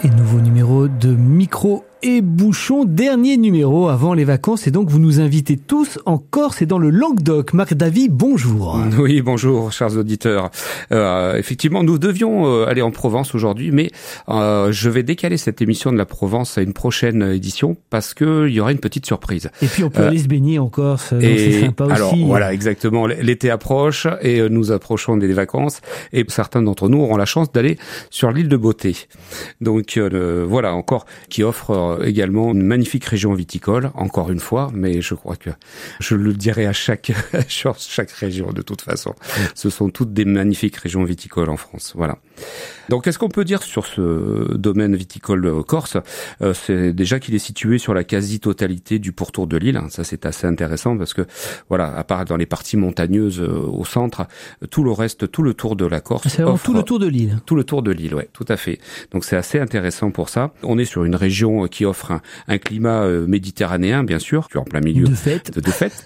Et nouveau numéro de Micro et Bouchon, dernier numéro avant les vacances, et donc vous nous invitez tous en Corse et dans le Languedoc. Marc Davy, bonjour. Oui, bonjour chers auditeurs. Effectivement, nous devions aller en Provence aujourd'hui, mais je vais décaler cette émission de la Provence à une prochaine édition parce que il y aura une petite surprise. Et puis on peut aller se baigner en Corse, donc c'est sympa aussi. Alors voilà, exactement. L'été approche et nous approchons des vacances, et certains d'entre nous auront la chance d'aller sur l'île de Beauté. Donc voilà, encore qui offre également une magnifique région viticole, encore une fois, mais je crois que je le dirai à chaque région de toute façon. Ce sont toutes des magnifiques régions viticoles en France, voilà. Donc qu'est-ce qu'on peut dire sur ce domaine viticole corse ? C'est déjà qu'il est situé sur la quasi-totalité du pourtour de l'île. Ça c'est assez intéressant parce que voilà, à part dans les parties montagneuses au centre, tout le reste, tout le tour de la Corse. C'est vraiment tout le tour de l'île. Tout le tour de l'île, ouais, tout à fait. Donc c'est assez intéressant pour ça. On est sur une région qui offre un climat méditerranéen, bien sûr, en plein milieu de fête.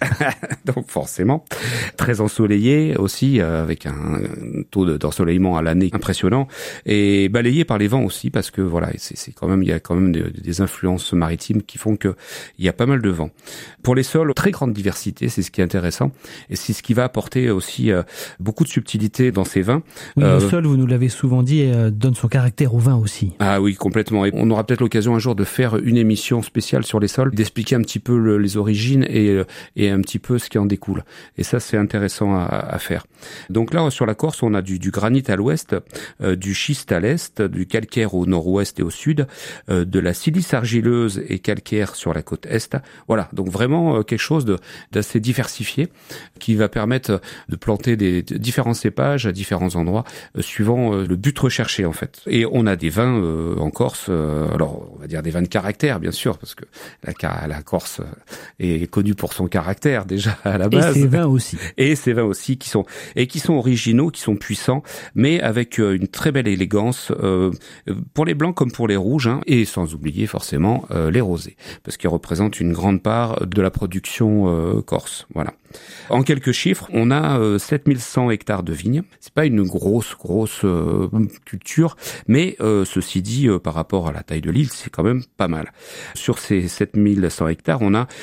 Donc forcément très ensoleillé aussi, avec un taux d'ensoleillement à l'année impressionnant, et balayé par les vents aussi, parce que voilà, c'est quand même, il y a quand même des influences maritimes qui font que il y a pas mal de vent. Pour les sols, très grande diversité, c'est ce qui est intéressant, et c'est ce qui va apporter aussi beaucoup de subtilité dans ces vins. Oui, le sol, vous nous l'avez souvent dit, donne son caractère au vin aussi. Ah oui, complètement. Et on aura peut-être l'occasion un jour de faire une émission spéciale sur les sols, d'expliquer un petit peu les origines et un petit peu ce qui en découle. Et ça, c'est intéressant à faire. Donc là, sur la Corse, on a du granit à l'ouest, du schiste à l'est, du calcaire au nord-ouest et au sud, de la silice argileuse et calcaire sur la côte est. Voilà, donc vraiment quelque chose d'assez diversifié qui va permettre de planter des différents cépages à différents endroits suivant le but recherché en fait. Et on a des vins en Corse, alors on va dire des vins de caractère bien sûr, parce que la Corse est connue pour son caractère déjà à la base. Et ses vins aussi. Et ces vins aussi qui sont originaux, qui sont puissants, mais avec une très belle élégance pour les blancs comme pour les rouges, hein, et sans oublier forcément les rosés, parce qu'ils représentent une grande part de la production corse. Voilà. En quelques chiffres, on a 7100 hectares de vignes. C'est pas une grosse culture, mais ceci dit, par rapport à la taille de l'île, c'est quand même pas mal. Sur ces 7100 hectares, on a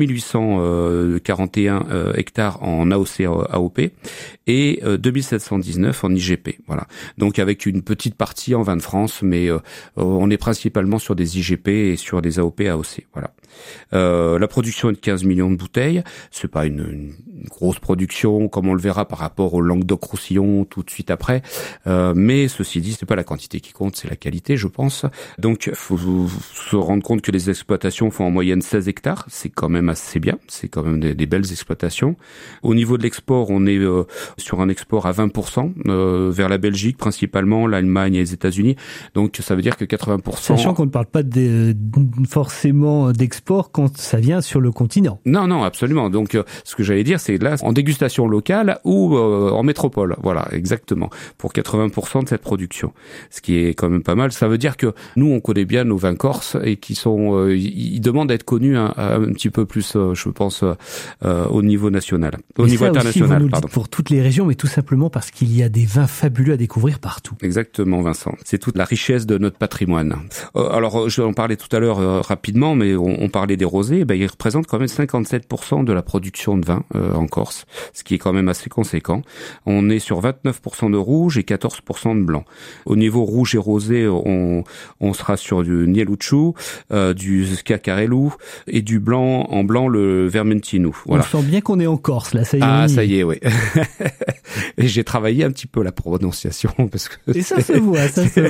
2841 hectares en AOC/AOP et 2719 en IGP. Voilà. Donc avec une petite partie en vin de France, mais on est principalement sur des IGP et sur des AOP/AOC. Voilà. La production est de 15 millions de bouteilles. C'est pas une grosse production comme on le verra par rapport au Languedoc-Roussillon tout de suite après, mais ceci dit, c'est pas la quantité qui compte, c'est la qualité, je pense. Donc faut se rendre compte que les exploitations font en moyenne 16 hectares, c'est quand même assez bien, c'est quand même des belles exploitations. Au niveau de l'export, on est sur un export à 20% vers la Belgique principalement, l'Allemagne et les États-Unis. Donc ça veut dire que 80%. Sachant qu'on ne parle pas forcément d'export quand ça vient sur le continent. Non, absolument. Donc ce que j'allais dire, c'est là en dégustation locale ou en métropole. Voilà, exactement. Pour 80% de cette production, ce qui est quand même pas mal. Ça veut dire que nous, on connaît bien nos vins corses et qui sont, ils demandent à être connus un petit peu plus, je pense, au niveau national, au niveau international. Vous nous dites pour toutes les régions, mais tout simplement parce qu'il y a des vins fabuleux à découvrir partout. Exactement, Vincent. C'est toute la richesse de notre patrimoine. Alors, je en parlais tout à l'heure rapidement, mais on parlait des rosés. Ben, ils représentent quand même 57% de la production de vin en Corse, ce qui est quand même assez conséquent. On est sur 29% de rouge et 14% de blanc. Au niveau rouge et rosé, on sera sur du Nielucciu, du Schiacarello et du blanc, en blanc le Vermentino. Voilà. On sent bien qu'on est en Corse, là, ça y est. Ah, ça y est, oui. Et j'ai travaillé un petit peu la prononciation parce que et ça se voit.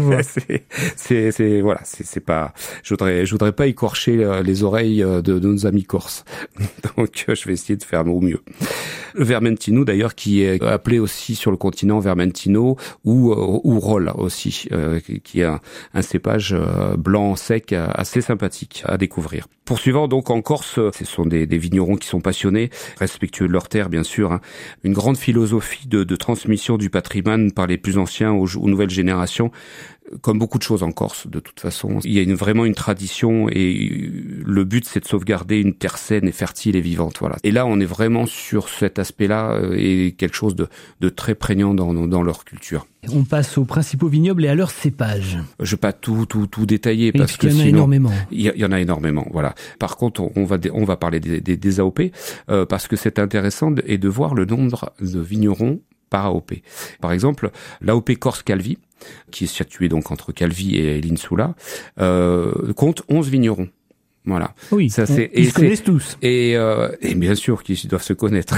C'est voilà, c'est pas, je voudrais pas écorcher les oreilles de nos amis corses. Donc je vais essayer de faire au mieux. Le Vermentino d'ailleurs, qui est appelé aussi sur le continent Vermentino ou Roll aussi, qui est un cépage blanc sec assez sympathique à découvrir. Poursuivant donc en Corse, ce sont des vignerons qui sont passionnés, respectueux de leur terre bien sûr, hein. Une grande philosophie de transmission du patrimoine par les plus anciens aux nouvelles générations. comme beaucoup de choses en Corse, de toute façon, il y a vraiment une tradition et le but, c'est de sauvegarder une terre saine et fertile et vivante. Voilà. Et là, on est vraiment sur cet aspect-là et quelque chose de très prégnant dans leur culture. On passe aux principaux vignobles et à leurs cépages. Je vais pas tout détailler parce que il y en a sinon énormément. Il y en a énormément. Voilà. Par contre, on va parler des AOP parce que c'est intéressant de voir le nombre de vignerons par AOP. Par exemple, l'AOP Corse Calvi, qui est située donc entre Calvi et l'Insula, compte 11 vignerons. Voilà. Oui, ils se connaissent tous. Et bien sûr qu'ils doivent se connaître.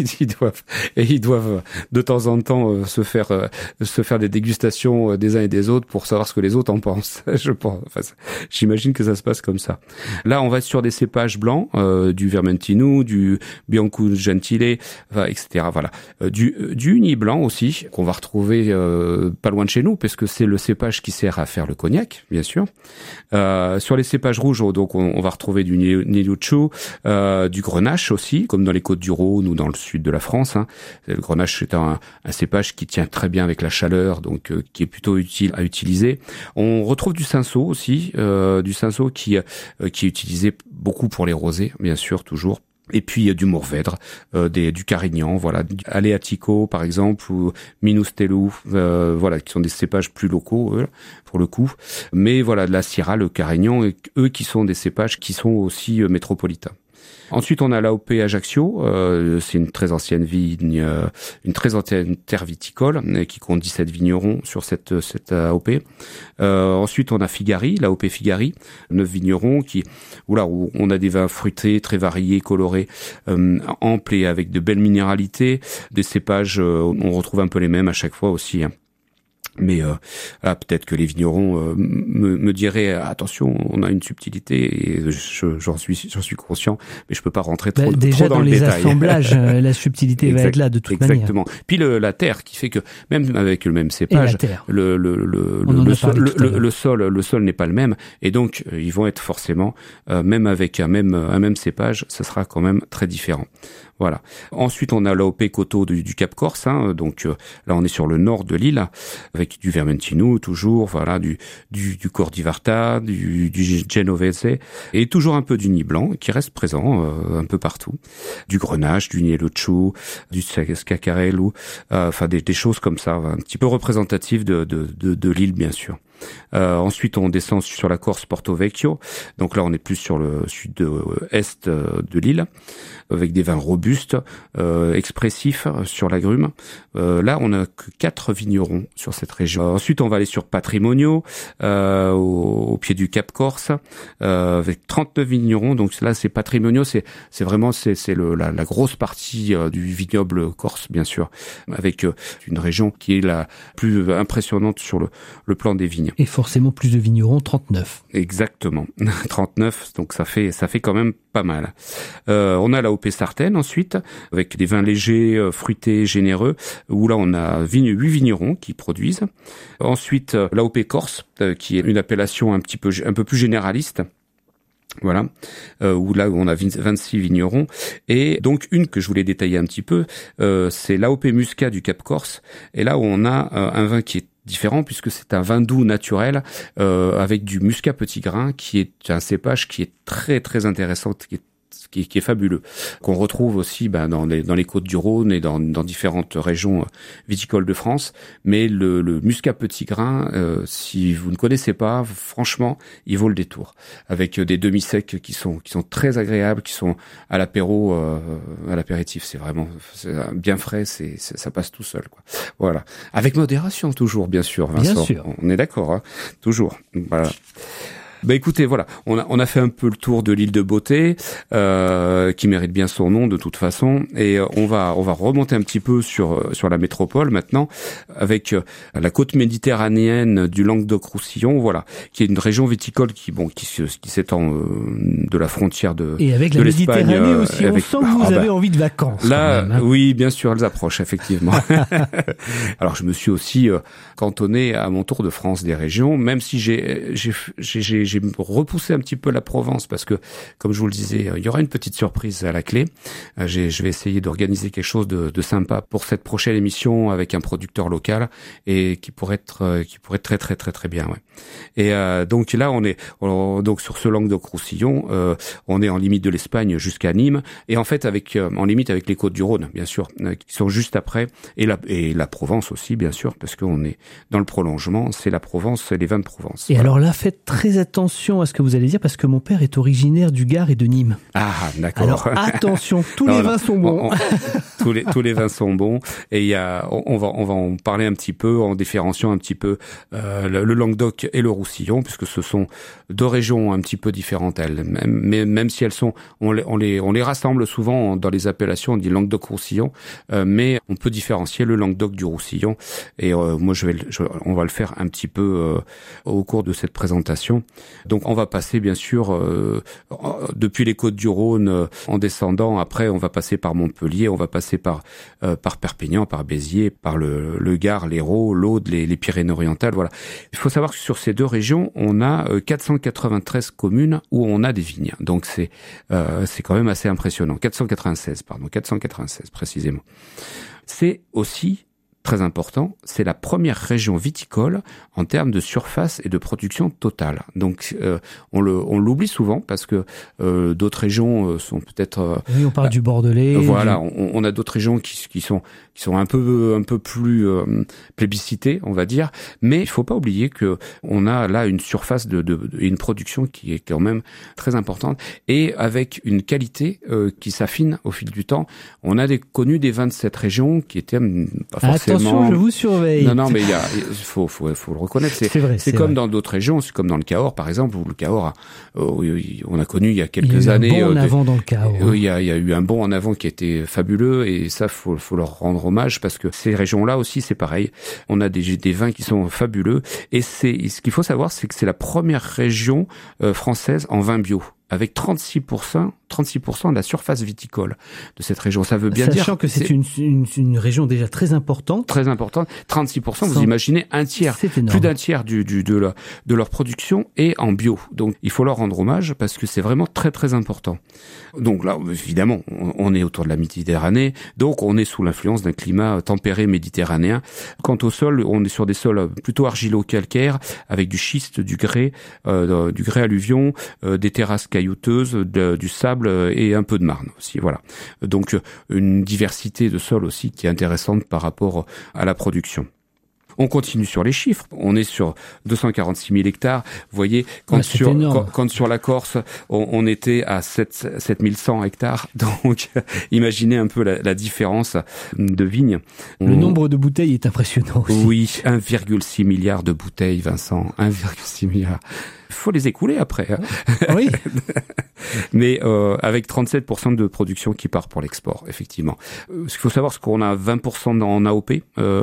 ils doivent de temps en temps se faire des dégustations des uns et des autres pour savoir ce que les autres en pensent. Je pense. Enfin, j'imagine que ça se passe comme ça. Là, on va être sur des cépages blancs, du Vermentino, du Bianco Gentile, etc. Voilà. Du Uni blanc aussi qu'on va retrouver pas loin de chez nous, parce que c'est le cépage qui sert à faire le cognac, bien sûr. Sur les cépages rouges, donc on va retrouver du Nieluccio, du Grenache aussi, comme dans les Côtes du Rhône ou dans le sud de la France. Hein. Le Grenache est un cépage qui tient très bien avec la chaleur, donc qui est plutôt utile à utiliser. On retrouve du Cinsault aussi, du Cinsault qui est utilisé beaucoup pour les rosés, bien sûr, toujours. Et puis du Mourvèdre, du Carignan, voilà, du Aleatico par exemple, ou Minustelu, voilà, qui sont des cépages plus locaux pour le coup. Mais voilà, de la Syrah, le Carignan, eux qui sont des cépages qui sont aussi métropolitains. Ensuite, on a l'AOP Ajaccio, c'est une très ancienne vigne, une très ancienne terre viticole qui compte 17 vignerons sur cette AOP. Ensuite, on a Figari, l'AOP Figari, 9 vignerons où on a des vins fruités, très variés, colorés, amples et avec de belles minéralités, des cépages, on retrouve un peu les mêmes à chaque fois aussi, hein. Mais peut-être que les vignerons me diraient attention, on a une subtilité et j'en suis conscient, mais je peux pas rentrer trop dans le détail. Déjà dans les assemblages, la subtilité va être là de toute manière. Exactement. Puis la terre qui fait que même avec le même cépage, le sol n'est pas le même et donc ils vont être forcément même avec un même cépage, ça sera quand même très différent. Voilà. Ensuite, on a l'AOP Coteau du Cap Corse, hein, donc là on est sur le nord de l'île, avec du Vermentino toujours, voilà, du Cordivarta, du Genovese, et toujours un peu du Nid blanc qui reste présent un peu partout, du Grenache, du Nieluccio, du Scacarello, enfin des choses comme ça, un petit peu représentatives de l'île bien sûr. Ensuite, on descend sur la Corse Porto Vecchio. Donc là, on est plus sur le sud-est de l'île, avec des vins robustes, expressifs sur l'agrume. Là, on n'a que 4 vignerons sur cette région. Ensuite, on va aller sur Patrimonio, au pied du Cap Corse, avec 39 vignerons. Donc là, c'est Patrimonio, c'est vraiment la grosse partie du vignoble corse, bien sûr, avec une région qui est la plus impressionnante sur le plan des vignes. Et forcément plus de vignerons, 39. Exactement, 39, donc ça fait quand même pas mal. On a l'AOP Sartène ensuite, avec des vins légers, fruités, généreux, où là on a 8 vignerons qui produisent. Ensuite, l'AOP Corse, qui est une appellation un peu plus généraliste. Voilà, où là on a 26 vignerons et donc une que je voulais détailler un petit peu, c'est l'AOP Muscat du Cap Corse et là où on a un vin qui est différent puisque c'est un vin doux naturel avec du muscat petit grain qui est un cépage qui est très très intéressant, qui est fabuleux, qu'on retrouve aussi dans les Côtes du Rhône et dans différentes régions viticoles de France. Mais le muscat petit grain, si vous ne connaissez pas, franchement, il vaut le détour. Avec des demi-secs qui sont très agréables, qui sont à l'apéro, à l'apéritif. C'est bien frais, ça passe tout seul, quoi. Voilà. Avec modération toujours, bien sûr, Vincent. Bien sûr. On est d'accord, hein. Toujours. Voilà. Écoutez, voilà, on a fait un peu le tour de l'île de Beauté, qui mérite bien son nom de toute façon, et on va remonter un petit peu sur la métropole maintenant, avec la côte méditerranéenne du Languedoc-Roussillon, voilà, qui est une région viticole qui s'étend de la frontière de l'Espagne. Et avec la Méditerranée aussi, on sent que vous avez envie de vacances. Là, même, hein. Oui, bien sûr, elles approchent effectivement. Alors, je me suis aussi cantonné à mon tour de France des régions, même si j'ai j'ai repoussé un petit peu la Provence parce que, comme je vous le disais, il y aura une petite surprise à la clé. Je vais essayer d'organiser quelque chose de sympa pour cette prochaine émission avec un producteur local et qui pourrait être très très très très bien. Ouais. Et donc là, on est donc sur ce Languedoc-Roussillon, on est en limite de l'Espagne jusqu'à Nîmes et en fait en limite avec les Côtes-du-Rhône, bien sûr, qui sont juste après et la Provence aussi, bien sûr, parce qu'on est dans le prolongement. C'est la Provence, c'est les vins de Provence. Et voilà. Alors là, faites très attention à ce que vous allez dire parce que mon père est originaire du Gard et de Nîmes. Ah, d'accord. Alors attention, tous les vins sont bons. Tous les vins sont bons et on va en parler un petit peu en différenciant un petit peu le Languedoc et le Roussillon puisque ce sont deux régions un petit peu différentes même si elles sont on les rassemble souvent dans les appellations, on dit Languedoc-Roussillon, mais on peut différencier le Languedoc du Roussillon et moi on va le faire un petit peu au cours de cette présentation. Donc on va passer bien sûr depuis les Côtes-du-Rhône en descendant, après on va passer par Montpellier, on va passer par Perpignan, par Béziers, par le Gard, l'Hérault, l'Aude, les Pyrénées-Orientales, voilà. Il faut savoir que sur ces deux régions, on a 493 communes où on a des vignes. Donc c'est quand même assez impressionnant. 496 précisément. C'est aussi très important, c'est la première région viticole en termes de surface et de production totale. Donc on l'oublie souvent parce que d'autres régions sont peut-être oui, on parle du Bordelais. Voilà, on a d'autres régions qui sont un peu plus plébiscitées, on va dire, mais il faut pas oublier que on a là une surface une production qui est quand même très importante et avec une qualité qui s'affine au fil du temps. On a connu des vins de cette région qui étaient pas forcément. Attention, je vous surveille. Non, mais il faut le reconnaître. C'est vrai. C'est comme dans d'autres régions, c'est comme dans le Cahors, par exemple, où le Cahors, on a connu il y a quelques années. Il y a eu un bond en avant dans le Cahors. Il y a eu un bond en avant qui était fabuleux, et ça, faut leur rendre hommage parce que ces régions-là aussi, c'est pareil. On a des vins qui sont fabuleux, et ce qu'il faut savoir, c'est que c'est la première région française en vin bio, avec 36% de la surface viticole de cette région. Ça veut bien dire... Sachant que c'est une région déjà très importante. Très importante. 36%, vous imaginez un tiers, plus d'un tiers de leur production est en bio. Donc, il faut leur rendre hommage parce que c'est vraiment très, très important. Donc là, évidemment, on est autour de la Méditerranée. Donc, on est sous l'influence d'un climat tempéré méditerranéen. Quant au sol, on est sur des sols plutôt argilo-calcaires avec du schiste, du grès alluvion, des terrasses caillouteuses, du sable et un peu de marne aussi, voilà. Donc une diversité de sols aussi qui est intéressante par rapport à la production. On continue sur les chiffres. On est sur 246 000 hectares. Vous voyez, quand sur la Corse, on était à 7100 hectares. Donc, imaginez un peu la différence de vignes. Le nombre de bouteilles est impressionnant aussi. Oui, 1,6 milliard de bouteilles, Vincent. 1,6 milliard. Faut les écouler après. Oui. Mais avec 37% de production qui part pour l'export, effectivement. Ce qu'il faut savoir, c'est qu'on a 20% en AOP,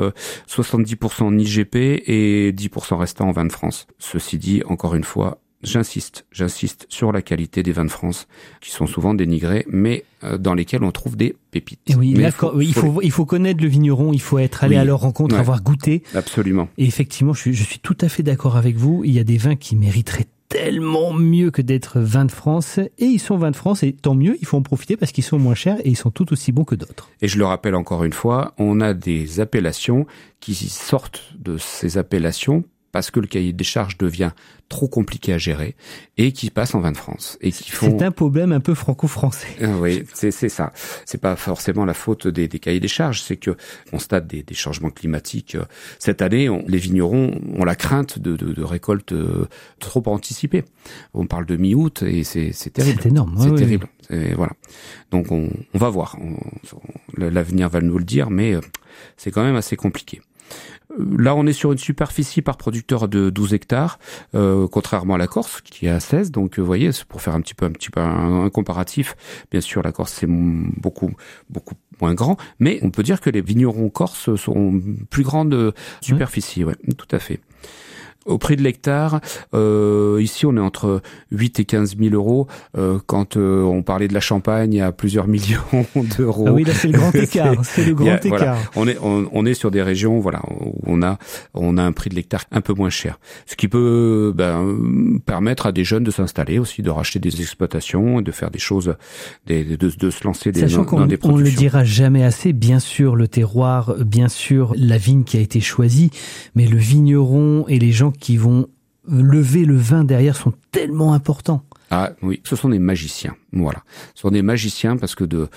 70% en IGP et 10% restant en vin de France. Ceci dit, encore une fois, j'insiste sur la qualité des vins de France, qui sont souvent dénigrés, mais dans lesquels on trouve des pépites. Et oui, il faut connaître le vigneron, il faut être allé à leur rencontre, avoir goûté. Absolument. Et effectivement, je suis tout à fait d'accord avec vous. Il y a des vins qui mériteraient tellement mieux que d'être vins de France, et ils sont vins de France, et tant mieux, il faut en profiter parce qu'ils sont moins chers et ils sont tout aussi bons que d'autres. Et je le rappelle encore une fois, on a des appellations qui sortent de ces appellations parce que le cahier des charges devient trop compliqué à gérer et qui passe en vin de France. Et qui font... C'est un problème un peu franco-français. Oui, c'est ça. C'est pas forcément la faute des cahiers des charges, c'est que on constate des changements climatiques. Cette année, les vignerons ont la crainte de récoltes trop anticipées. On parle de mi-août et c'est terrible. C'est énorme. C'est terrible. Et voilà. Donc on va voir. L'avenir va nous le dire, mais c'est quand même assez compliqué. Là, on est sur une superficie par producteur de 12 hectares, contrairement à la Corse, qui est à 16. Donc, vous voyez, c'est pour faire un petit peu un comparatif. Bien sûr, la Corse, c'est beaucoup moins grand. Mais on peut dire que les vignerons corses sont plus grandes superficies. Ouais, tout à fait. Au prix de l'hectare, ici on est entre 8 et 15 000 euros. Quand on parlait de la Champagne à plusieurs millions d'euros. Ah oui, là c'est le grand écart. C'est le grand écart. Voilà. On est sur des régions, voilà, où on a un prix de l'hectare un peu moins cher. Ce qui peut permettre à des jeunes de s'installer aussi, de racheter des exploitations, de faire des choses, de se lancer dans des productions. On ne le dira jamais assez. Bien sûr, le terroir, bien sûr, la vigne qui a été choisie, mais le vigneron et les gens qui vont lever le vin derrière sont tellement importants. Ah oui, ce sont des magiciens. Voilà, ce sont des magiciens parce que de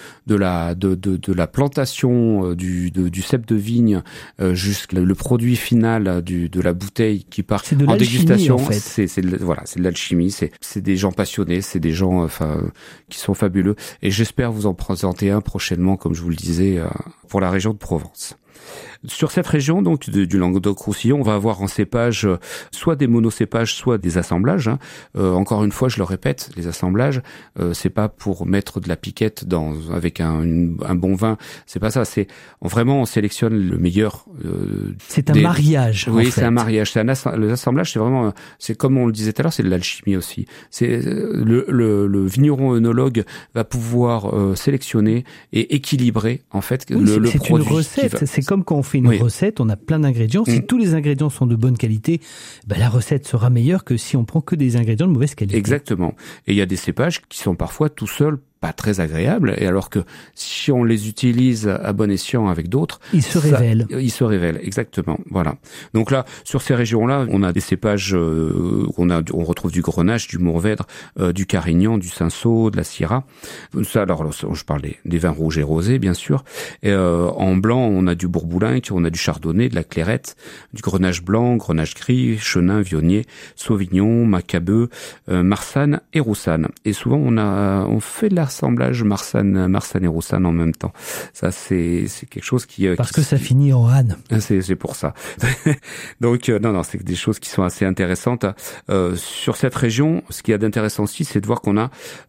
la plantation du cep de vigne jusqu'à le produit final de la bouteille qui part en dégustation, en fait. c'est de l'alchimie. C'est des gens passionnés, c'est des gens qui sont fabuleux. Et j'espère vous en présenter un prochainement, comme je vous le disais, pour la région de Provence. Sur cette région donc du Languedoc-Roussillon, on va avoir en cépage soit des monocépages, soit des assemblages. Encore une fois, je le répète, les assemblages, c'est pas pour mettre de la piquette avec un bon vin. C'est pas ça. C'est vraiment on sélectionne le meilleur. C'est un mariage. Oui, c'est un mariage. L'assemblage, c'est vraiment, c'est comme on le disait tout à l'heure, c'est de l'alchimie aussi. C'est le vigneron œnologue va pouvoir sélectionner et équilibrer en fait le produit. C'est une recette. C'est comme quand on fait une recette, on a plein d'ingrédients. Si tous les ingrédients sont de bonne qualité, la recette sera meilleure que si on prend que des ingrédients de mauvaise qualité. Exactement. Et il y a des cépages qui sont parfois tout seuls pas très agréables, et alors que si on les utilise à bon escient avec d'autres, ils se révèlent. Ils se révèlent, exactement. Voilà. Donc là, sur ces régions-là, on a des cépages, on retrouve du Grenache, du Mourvèdre, du Carignan, du Cinsault, de la Syrah. Ça, alors, je parle des vins rouges et rosés, bien sûr. Et en blanc, on a du Bourboulinc, on a du Chardonnay, de la Clairette, du Grenache blanc, Grenache gris, Chenin, Viognier, Sauvignon, Macabeu, Marsanne et Roussanne. Et souvent, on fait de l'assemblage Marsanne et Roussanne en même temps. Ça, c'est quelque chose qui... Parce que ça finit en âne. C'est pour ça. Donc, non, c'est des choses qui sont assez intéressantes. Sur cette région, ce qu'il y a d'intéressant aussi, c'est de voir qu'on a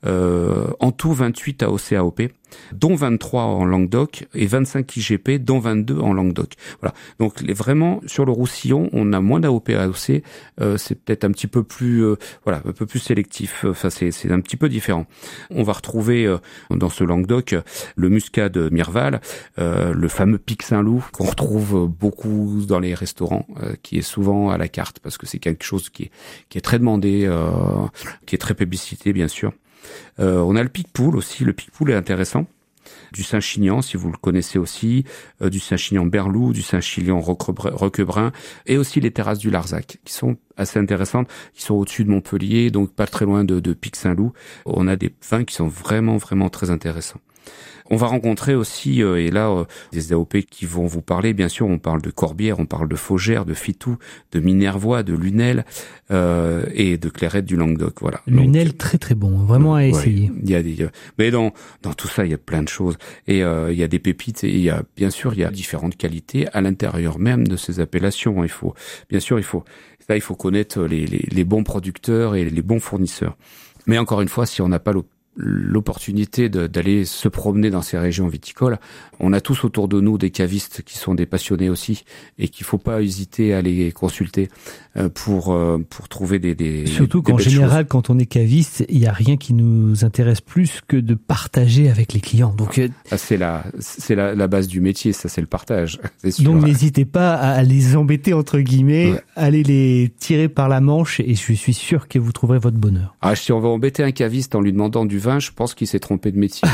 en tout 28 AOC-AOP, dont 23 en Languedoc et 25 IGP, dont 22 en Languedoc. Voilà. Donc vraiment sur le Roussillon, on a moins d'AOP AOC, c'est peut-être un petit peu plus un peu plus sélectif. Enfin c'est un petit peu différent. On va retrouver dans ce Languedoc le muscat de Mirval, le fameux Pic Saint-Loup qu'on retrouve beaucoup dans les restaurants, qui est souvent à la carte parce que c'est quelque chose qui est très demandé, qui est très publicité bien sûr. On a le Picpoul aussi. Le Picpoul est intéressant. Du Saint-Chinian, si vous le connaissez aussi, du Saint-Chinian Berlou, du Saint-Chinian Roquebrun, et aussi les terrasses du Larzac, qui sont assez intéressantes, qui sont au-dessus de Montpellier, donc pas très loin de Pic Saint-Loup. On a des vins qui sont vraiment, vraiment très intéressants. On va rencontrer aussi, et là, des AOP qui vont vous parler, bien sûr, on parle de Corbière, on parle de Faugère, de Fitou, de Minervois, de Lunel, et de Clairette du Languedoc, voilà. Lunel, très très bon, vraiment à essayer. Il y a mais dans tout ça, il y a plein de choses. Et il y a des pépites, et il y a différentes qualités à l'intérieur même de ces appellations. Il faut connaître les bons producteurs et les bons fournisseurs. Mais encore une fois, si on n'a pas l'opportunité d'aller se promener dans ces régions viticoles. On a tous autour de nous des cavistes qui sont des passionnés aussi et qu'il faut pas hésiter à les consulter pour trouver des surtout qu'en général, quand on est caviste, il y a rien qui nous intéresse plus que de partager avec les clients. Donc c'est la base du métier, ça c'est le partage. C'est sûr. Donc n'hésitez pas à les embêter entre guillemets, allez les tirer par la manche et je suis sûr que vous trouverez votre bonheur. Ah, si on va embêter un caviste en lui demandant du vin, je pense qu'il s'est trompé de métier.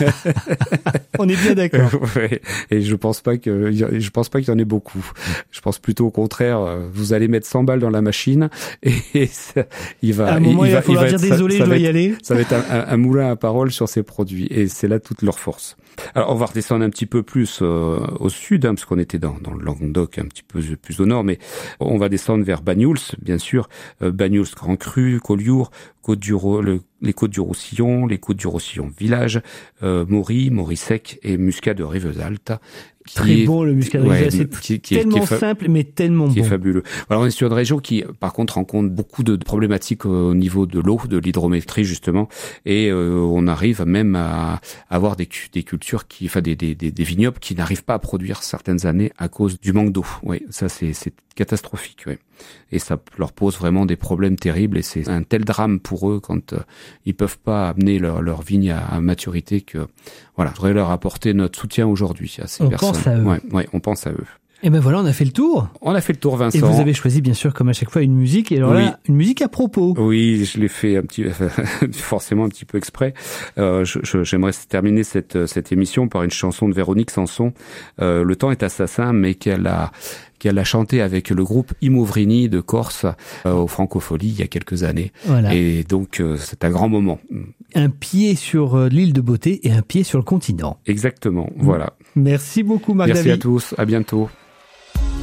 On est bien d'accord. Ouais. Et je pense pas qu'il y en ait beaucoup. Je pense plutôt au contraire, vous allez mettre 100 balles dans la machine et ça, il va... À un moment, il va falloir dire désolé, je dois y aller. Ça va être un moulin à parole sur ces produits et c'est là toute leur force. Alors, on va redescendre un petit peu plus au sud, parce qu'on était dans le Languedoc, un petit peu plus au nord, mais on va descendre vers Banyuls, bien sûr. Banyuls Grand Cru, Collioure, les Côtes du Roussillon, les Côtes du Roussillon Village, Maury Sec et Muscat de Rivesaltes. Très bon le muscat de Riga, c'est tellement simple mais tellement bon. Qui est fabuleux. Alors on est sur une région qui par contre rencontre beaucoup de problématiques au niveau de l'eau, de l'hydrométrie justement, et on arrive même à avoir des cultures des vignobles qui n'arrivent pas à produire certaines années à cause du manque d'eau. Oui, ça c'est catastrophique, oui. Et ça leur pose vraiment des problèmes terribles et c'est un tel drame pour eux quand ils peuvent pas amener leur vigne à maturité que voilà, je voudrais leur apporter notre soutien aujourd'hui à ces personnes. Pense à eux. Ouais, on pense à eux. Et ben voilà, on a fait le tour. On a fait le tour, Vincent. Et vous avez choisi bien sûr comme à chaque fois une musique. Et alors là, une musique à propos. Oui, je l'ai fait forcément un petit peu exprès. J'aimerais terminer cette émission par une chanson de Véronique Sanson. Le temps est assassin, mais qu'elle a chanté avec le groupe Imouvrini de Corse au Francofolie il y a quelques années. Voilà. Et donc c'est un grand moment. Un pied sur l'île de Beauté et un pied sur le continent. Exactement, voilà. Merci beaucoup Marc Davy. Merci à tous, à bientôt.